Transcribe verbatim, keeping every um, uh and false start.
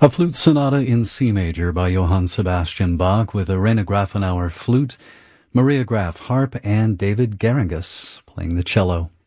A flute sonata in C major by Johann Sebastian Bach with Irena Grafenauer flute, Maria Graf harp, and David Geringas playing the cello.